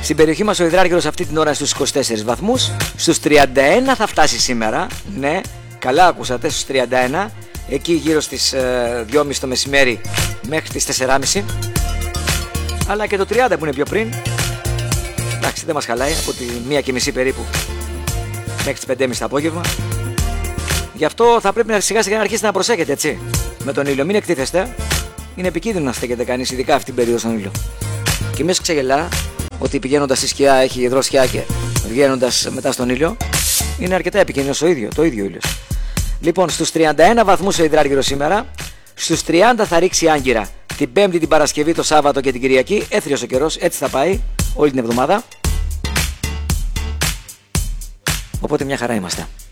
Στην περιοχή μας ο υδράργυρος αυτή την ώρα στους 24 βαθμούς. Στους 31 θα φτάσει σήμερα. Ναι, καλά ακούσατε, στους 31. Εκεί γύρω στις 2.30 το μεσημέρι μέχρι τις 4.30. Αλλά και το 30 που είναι πιο πριν, εντάξει, δεν μας χαλάει, από τη 1.30 περίπου μέχρι τις 5.30 το απόγευμα. Γι' αυτό θα πρέπει σιγά σιγά να αρχίσετε να προσέχετε, έτσι, με τον ήλιο. Μην εκτίθεστε. Είναι επικίνδυνο να στέκεται κανείς, ειδικά αυτή την περίοδο στον ήλιο. Και μέσα ξεγελά ότι πηγαίνοντας στη σκιά έχει υδροσιά και βγαίνοντας μετά στον ήλιο. Είναι αρκετά επικίνδυνος το ίδιο ήλιος. Λοιπόν, στους 31 βαθμούς ο υδράργυρος σήμερα. Στους 30 θα ρίξει άγκυρα. Την Πέμπτη, την Παρασκευή, το Σάββατο και την Κυριακή. Έθριος ο καιρός, έτσι θα πάει όλη την εβδομάδα. Οπότε μια χαρά είμαστε.